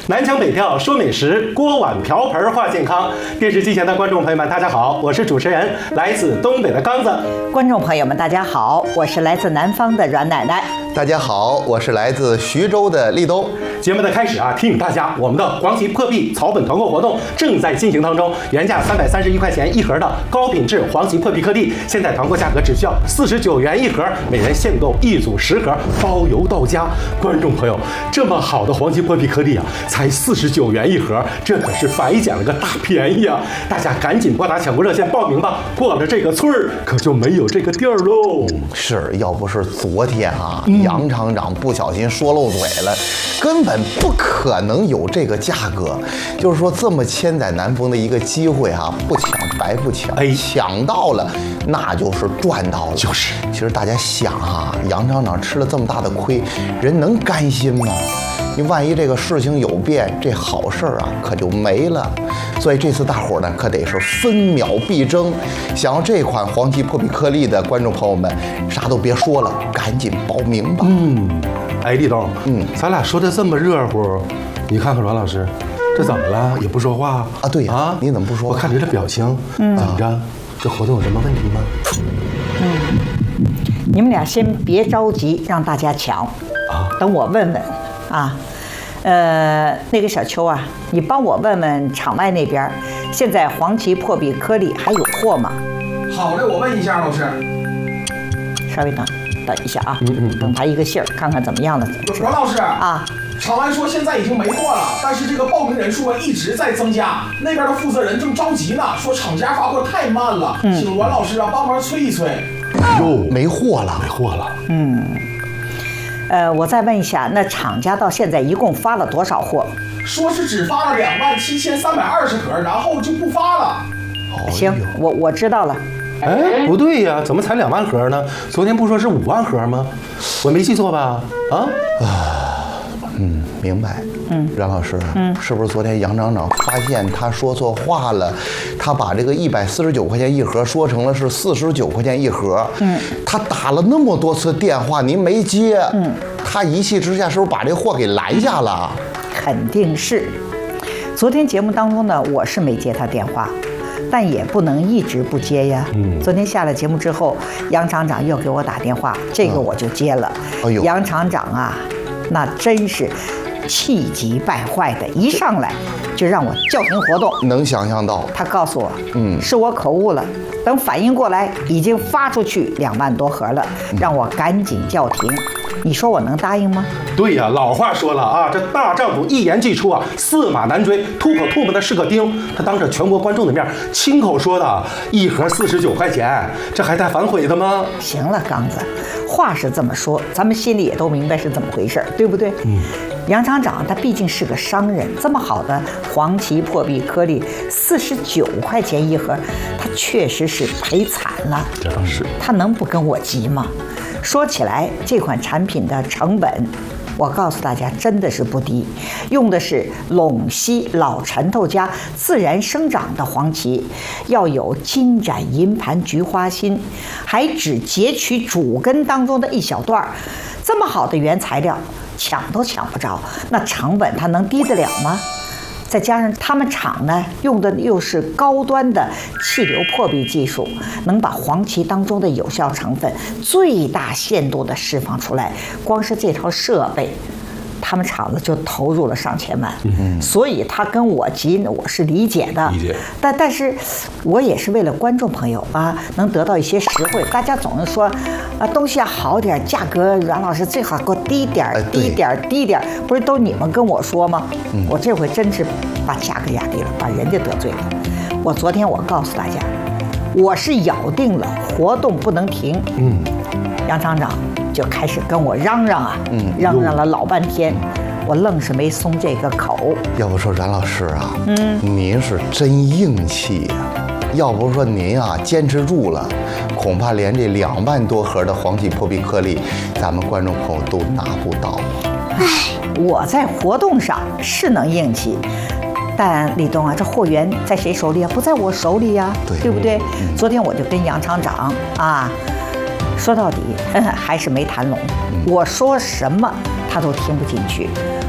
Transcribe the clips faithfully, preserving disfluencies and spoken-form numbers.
南腔北调说美食，锅碗瓢盆话健康。电视机前的观众朋友们，大家好，我是主持人，来自东北的刚子。 观众朋友们，大家好，我是来自南方的阮奶奶。 大家好，我是来自徐州的立冬。 节目的开始啊，提醒大家，我们的黄芪破壁草本团购活动正在进行当中。原价三百三十一块钱一盒的高品质黄芪破壁颗粒，现在团购价格只需要四十九元一盒，每人限购一组十盒，包邮到家。观众朋友，这么好的黄芪破壁颗粒啊，才四十九元一盒，这可是白捡了个大便宜啊！大家赶紧拨打抢购热线报名吧，过了这个村儿，可就没有这个地儿喽。 是要不是昨天啊，嗯、杨厂长不小心说漏嘴了，根本不可能有这个价格。就是说，这么千载难逢的一个机会啊，不抢白不抢，哎，抢到了，那就是赚到了。 就是， 其实大家想啊，杨厂长吃了这么大的亏，人能甘心吗？你万一这个事情有变，这好事儿啊可就没了。所以这次大伙儿呢，可得是分秒必争。想要这款黄芪破壁颗粒的观众朋友们，啥都别说了，赶紧报名吧。 嗯，哎，立冬，嗯，咱俩说的这么热乎，你看看阮老师，这怎么了？也不说话啊？对呀，啊，你怎么不说话？ 我看你这表情，嗯，怎么着？这活动有什么问题吗？ 嗯，你们俩先别着急，让大家抢啊，等我问问啊。呃，那个小邱啊，你帮我问问场外那边，现在黄芪破壁颗粒还有货吗？ 好嘞，我问一下老师。 稍微等等一下啊，嗯嗯，等他一个信儿，看看怎么样了。 阮老师啊， 场外说现在已经没货了，但是这个报名人数一直在增加，那边的负责人正着急呢，说厂家发货太慢了，嗯、请阮老师啊帮忙催一催。 哟，没货了， 没货了。 嗯。呃，我再问一下，那厂家到现在一共发了多少货？ 说是只发了两万七千三百二十盒，然后就不发了。 行，我我知道了。 哎，不对呀，怎么才两万盒呢？昨天不说是五万盒吗？我没记错吧？啊？ 嗯，明白。嗯，阮老师，嗯，是不是昨天杨厂长发现他说错话了？他把这个一百四十九块钱一盒说成了是四十九块钱一盒。嗯，他打了那么多次电话，您没接。嗯，他一气之下是不是把这货给拦下了？ 肯定是。昨天节目当中呢，我是没接他电话，但也不能一直不接呀。嗯，昨天下了节目之后，杨厂长又给我打电话，这个我就接了。哎呦，杨厂长啊，那真是气急败坏的，一上来就让我叫停活动。 能想象到， 他告诉我，嗯，是我口误了。等反应过来，已经发出去两万多盒了，让我赶紧叫停。你说我能答应吗？ 对呀，老话说了啊，这大丈夫一言既出啊，驷马难追，吐口唾沫的是个钉。他当着全国观众的面亲口说的，一盒四十九块钱，这还带反悔的吗？ 行了，刚子，话是这么说，咱们心里也都明白是怎么回事，对不对？嗯。杨厂长他毕竟是个商人，这么好的黄芪破壁颗粒四十九块钱一盒，他确实是赔惨了。 这倒是。 他能不跟我急吗？说起来，这款产品的成本，我告诉大家真的是不低，用的是陇西老陈头家自然生长的黄芪，要有金盏银盘菊花心，还只截取主根当中的一小段儿，这么好的原材料，抢都抢不着，那成本它能低得了吗？再加上他们厂呢用的又是高端的气流破壁技术，能把黄芪当中的有效成分最大限度的释放出来。光是这套设备，他们厂子就投入了上千万，嗯、所以他跟我急，我是理解的。 理解。但但是，我也是为了观众朋友啊，能得到一些实惠。大家总是说，啊，东西要好点，价格阮老师最好给我低点儿，低点儿，低点儿，不是都你们跟我说吗？嗯、我这回真是把价格压低了，把人家得罪了。我昨天我告诉大家，我是咬定了活动不能停。嗯，杨厂长就开始跟我嚷嚷啊，嗯，嚷嚷了老半天，我愣是没松这个口。 要不说阮老师啊，嗯，您是真硬气呀、啊！要不说您啊坚持住了，恐怕连这两万多盒的黄芪破壁颗粒，咱们观众朋友都拿不到。 唉，我在活动上是能硬气，但李东啊，这货源在谁手里啊？不在我手里呀、啊， 对, 对不对？嗯、昨天我就跟杨厂长啊，说到底呵呵还是没谈拢。我说什么他都听不进去。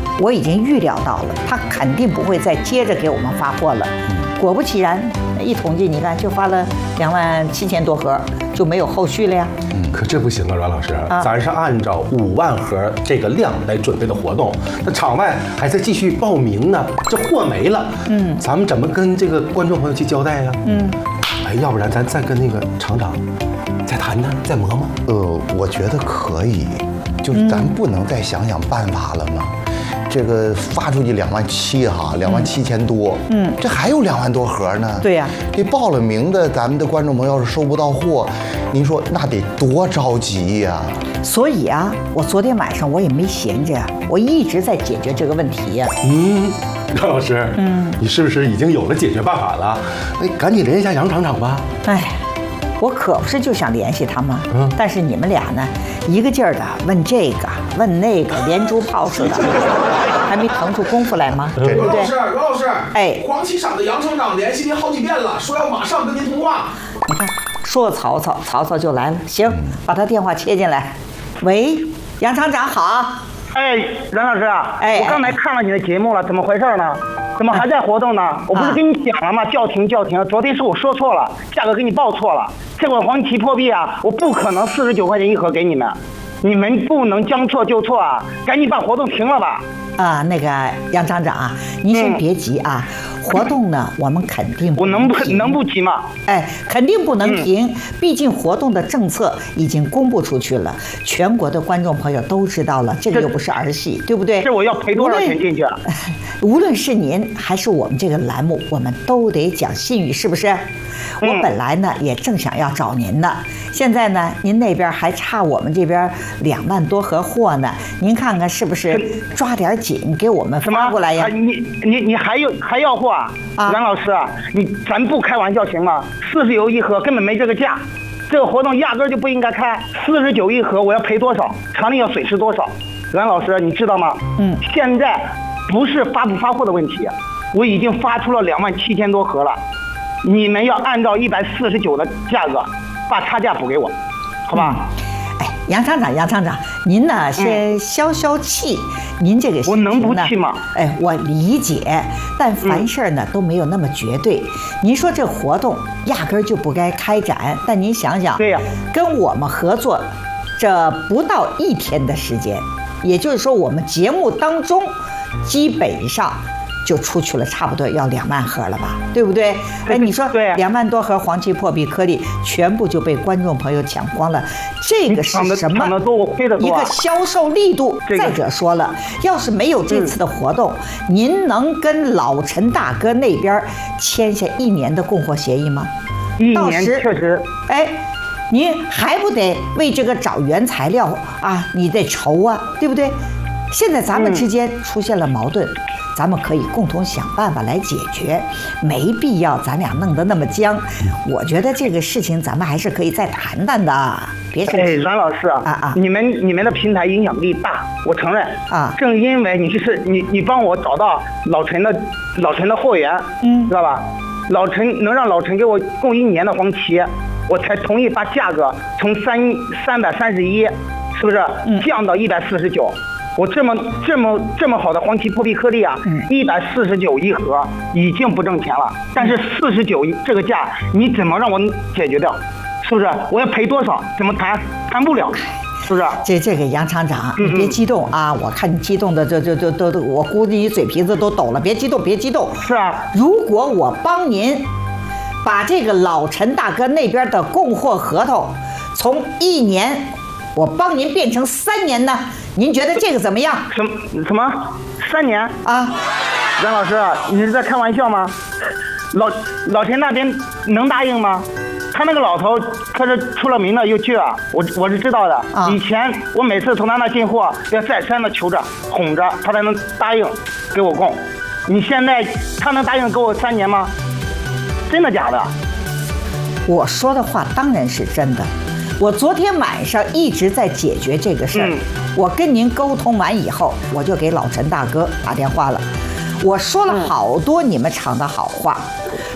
我已经预料到了，他肯定不会再接着给我们发货了。果不其然，一统计，你看就发了两万七千多盒，就没有后续了呀。 可这不行啊，阮老师， 啊咱是按照五万盒这个量来准备的活动，那场外还在继续报名呢，这货没了，嗯，咱们怎么跟这个观众朋友去交代呀？嗯，哎，要不然咱再跟那个厂长再谈谈，再磨磨。 呃，我觉得可以，就是咱不能再想想办法了吗？这个发出去两万七哈，两万七千多，嗯，这还有两万多盒呢。 对呀， 这报了名的咱们的观众朋友要是收不到货，您说那得多着急呀！ 所以啊，我昨天晚上我也没闲着呀，我一直在解决这个问题呀。 嗯，阮老师，嗯，你是不是已经有了解决办法了？那赶紧联系一下杨厂长吧。 哎。我可不是就想联系他吗？嗯，但是你们俩呢，一个劲儿的问这个问那个，连珠炮似的，还没腾出功夫来吗？对不对？ 阮老师，阮老师， 哎， 黄旗厂的杨厂长联系您好几遍了，说要马上跟您通话。 你看，说曹操，曹操就来了。行，把他电话切进来。喂，杨厂长好。 哎，阮老师啊， 哎， 我刚才看了你的节目了，怎么回事呢？怎么还在活动呢？我不是跟你讲了吗？叫停叫停！昨天是我说错了，价格给你报错了。这款黄旗破壁啊，我不可能四十九块钱一盒给你们，你们不能将错就错啊！赶紧把活动停了吧。 啊，那个杨厂长啊，您先别急啊，嗯、活动呢我们肯定不我能不停能不急吗？ 哎，肯定不能停，嗯、毕竟活动的政策已经公布出去了，全国的观众朋友都知道了，这个又不是儿戏，对不对？ 这我要赔多少钱进去啊？ 无论是您还是我们这个栏目，我们都得讲信誉，是不是？我本来呢也正想要找您呢，现在呢您那边还差我们这边两万多盒货呢，您看看是不是抓点紧给我们发过来呀？ 啊、你你你还有还要货啊？啊，阮老师，你咱不开玩笑行吗？四十九一盒根本没这个价，这个活动压根就不应该开。四十九一盒我要赔多少？厂里要损失多少？阮老师你知道吗？嗯，现在不是发不发货的问题，我已经发出了两万七千多盒了。你们要按照一百四十九的价格把差价补给我，好吧？ 哎，杨厂长，杨厂长，您呢先消消气。嗯、您这个我能不气吗？ 哎，我理解，但凡事呢、嗯、都没有那么绝对。您说这活动压根儿就不该开展，但您想想， 对呀、啊， 跟我们合作这不到一天的时间，也就是说我们节目当中基本上就出去了差不多要两万盒了吧，对不对？哎，你说两万多盒黄旗破壁颗粒全部就被观众朋友抢光了，这个是什么一个销售力度？再者说了，要是没有这次的活动，您能跟老陈大哥那边签下一年的供货协议吗？ 一年确实， 哎，您还不得为这个找原材料啊，你得愁啊，对不对？现在咱们之间出现了矛盾。嗯，咱们可以共同想办法来解决，没必要咱俩弄得那么僵。我觉得这个事情咱们还是可以再谈谈的，别生气。 哎，阮老师啊啊，你们你们的平台影响力大，我承认啊。正因为你是你你帮我找到老陈的老陈的货源，嗯，知道吧？老陈能让老陈给我供一年的黄旗，我才同意把价格从三三百三十一，是不是降到一百四十九？我这么这么这么好的黄旗破壁颗粒啊，一百四十九一盒已经不挣钱了，但是四十九这个价你怎么让我解决掉？是不是？我要赔多少？怎么谈？谈不了，是不是？ 这这个杨厂长，你别激动啊！我看你激动的，这这这都都，我估计你嘴皮子都抖了。别激动，别激动。 是啊， 如果我帮您把这个老陈大哥那边的供货合同从一年，我帮您变成三年呢？您觉得这个怎么样？ 什么什么三年啊？ 阮老师，你是在开玩笑吗？老老田那边能答应吗？他那个老头可是出了名的又倔啊，我我是知道的。啊、以前我每次从他那进货，要再三的求着哄着他才能答应给我供。你现在他能答应给我三年吗？真的假的？ 我说的话当然是真的。我昨天晚上一直在解决这个事儿，嗯、我跟您沟通完以后，我就给老陈大哥打电话了，我说了好多你们厂的好话，嗯、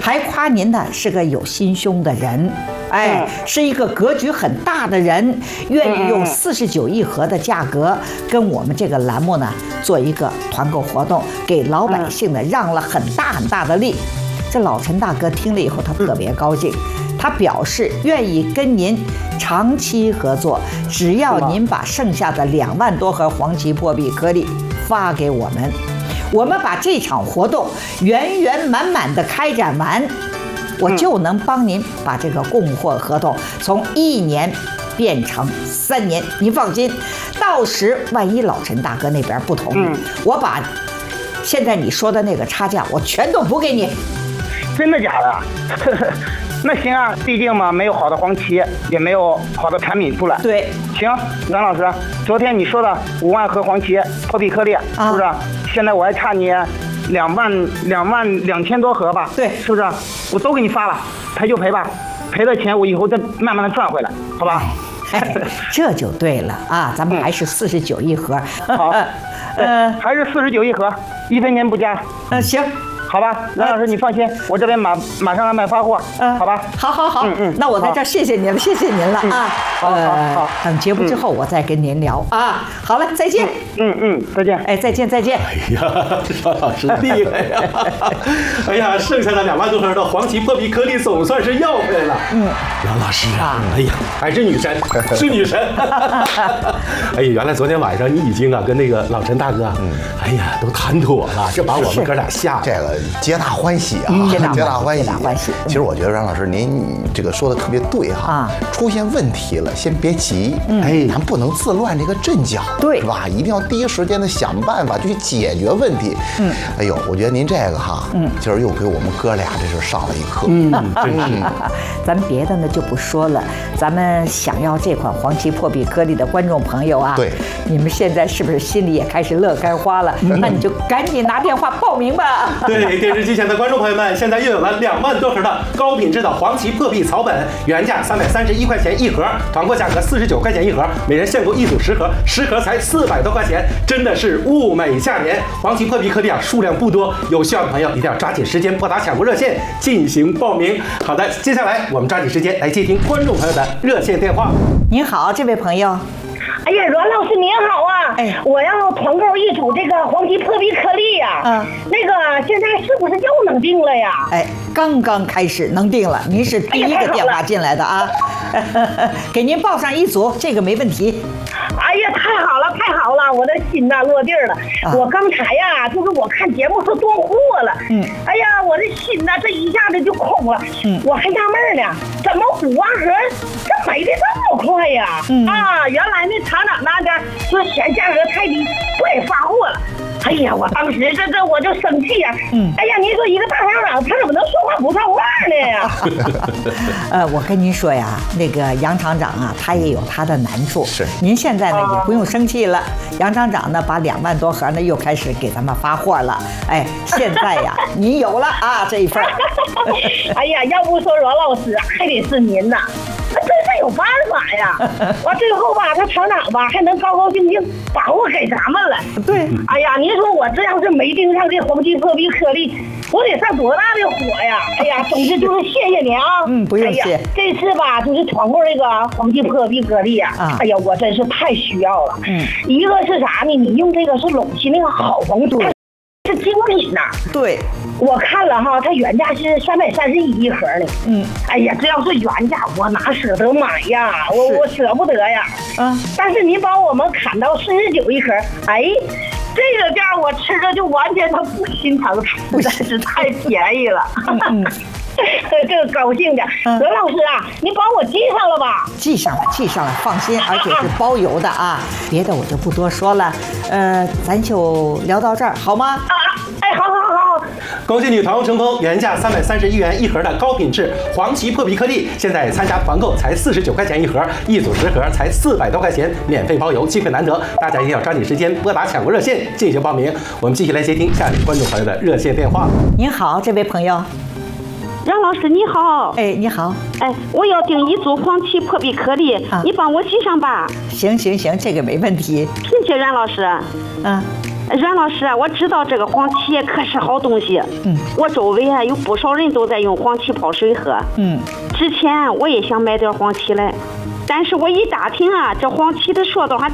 还夸您呢是个有心胸的人，哎，嗯、是一个格局很大的人，愿意用四十九一盒的价格跟我们这个栏目呢做一个团购活动，给老百姓呢让了很大很大的力。这老陈大哥听了以后，他特别高兴，他表示愿意跟您长期合作，只要您把剩下的两万多盒黄芪破壁颗粒发给我们，我们把这场活动圆圆满满的开展完，我就能帮您把这个供货合同从一年变成三年。您放心，到时万一老陈大哥那边不同意，嗯、我把现在你说的那个差价我全都补给你。 真的假的？那行啊，毕竟嘛，没有好的黄芪，也没有好的产品出来。 对， 行，杨老师，昨天你说的五万盒黄芪破壁颗粒，啊、是不是？现在我还差你两万两万两千多盒吧？ 对， 是不是？我都给你发了，赔就赔吧，赔的钱我以后再慢慢的赚回来，好吧？ 哎，这就对了啊，咱们还是四十九一盒。 好，呃，还是四十九一盒，一分钱不加。 嗯，行。 好吧，杨老师，你放心，我这边马马上安排发货，嗯，好吧， 好好好，嗯嗯，那我在这儿谢谢您了，谢谢您了啊， 好好好， 等节目之后我再跟您聊啊，好了，再见， 嗯嗯，再见， 哎，再见再见， 哎呀，邵老师厉害呀，哎呀，剩下的两万多盒的黄芪破壁颗粒总算是要回来了，嗯，杨老师啊，哎呀，还是女神，是女神，哎呀，原来昨天晚上你已经啊跟那个老陈大哥，嗯，哎呀都谈妥了，这把我们哥俩吓这个。皆大欢喜啊， 皆大欢喜， 皆大欢喜。 其实我觉得让老师您这个说的特别对哈，啊，出现问题了先别急，哎，咱不能自乱这个阵脚， 对， 是吧？一定要第一时间的想办法去解决问题。嗯，哎呦，我觉得您这个哈，嗯，今儿又给我们哥俩这是上了一课， 嗯，真是。咱别的呢就不说了，咱们想要这款黄芪破壁颗粒的观众朋友啊， 对， 你们现在是不是心里也开始乐开花了？那你就赶紧拿电话报名吧。 对。电视机前的观众朋友们，现在又有了两万多盒的高品质的黄芪破壁草本，原价三百三十一块钱一盒，团购价格四十九块钱一盒，每人限购一组十盒，十盒才四百多块钱，真的是物美价廉。黄芪破壁颗粒啊，数量不多，有需要的朋友一定要抓紧时间拨打抢购热线进行报名。好的，接下来我们抓紧时间来接听观众朋友的热线电话。 您好，这位朋友。 哎呀，阮老师您好啊！哎，我要团购一组这个黄芪破壁颗粒呀。嗯，那个现在是不是又能定了呀？ 哎，刚刚开始能定了，您是第一个电话进来的啊。给您报上一组，这个没问题。 哎呀，太好了，太好了，我的心呐落地了。啊、我刚才呀，就是我看节目是断货了。嗯。哎呀，我的心呐，这一下子就空了。嗯。我还纳闷呢，怎么五万盒这没的这么快呀？嗯。啊，原来那厂长那边说嫌价格太低，不给发货了。哎呀，我当时这这我就生气呀、啊！嗯，哎呀，您说一个大厂长，他怎么能说话不算话呢呀？ 呃，我跟您说呀，那个杨厂长啊，他也有他的难处。 是， 您现在呢也不用生气了。杨厂长呢，把两万多盒呢又开始给咱们发货了。哎，现在呀，您有了啊这一份。 哎呀，要不说阮老师，还得是您呐。那真是有办法呀！完最后吧，他厂长吧还能高高兴兴把货给咱们了。 对， 哎呀，您说我这要是没盯上这黄芪破壁颗粒，我得上多大的火呀！哎呀，总之就是谢谢您啊！ 嗯，不用谢。 哎呀，这次吧就是团购这个黄芪破壁颗粒呀，啊、哎呀，我真是太需要了。嗯，一个是啥呢？你用这个是陇西那个好黄芪，是精品呐。 对。 我看了哈，它原价是三百三十一一盒呢。嗯，哎呀，这要是原价，我哪舍得买呀？我我舍不得呀。嗯，但是您把我们砍到四十九一盒，哎，这个价我吃着就完全它不心疼，实在是太便宜了。嗯。这个高兴的，何老师啊，您帮我记上了吧？ 记上了，记上了，放心，而且是包邮的啊。别的我就不多说了，呃，咱就聊到这儿，好吗？ 啊，哎，好好好好。 恭喜你团购成功！原价三百三十一元一盒的高品质黄芪破壁颗粒，现在参加团购才四十九块钱一盒，一组十盒才四百多块钱，免费包邮，机会难得，大家一定要抓紧时间拨打抢购热线进行报名。我们继续来接听下一位观众朋友的热线电话。 您好，这位朋友。 杨老师你好， 哎，你好， 哎，我要订一组黄芪破壁颗粒，啊、你帮我记上吧。 行行行，这个没问题。 谢谢阮老师。 嗯， 阮老师，我知道这个黄芪可是好东西。嗯，我周围啊有不少人都在用黄芪泡水喝。嗯，之前我也想买点黄芪来，但是我一打听啊，这黄芪的说道还